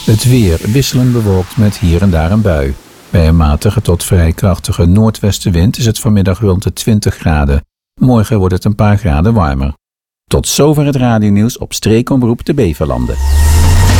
Het weer wisselend bewolkt met hier en daar een bui. Bij een matige tot vrij krachtige noordwestenwind is het vanmiddag rond de 20 graden. Morgen wordt het een paar graden warmer. Tot zover het radionieuws op Streekomroep de Beverlanden.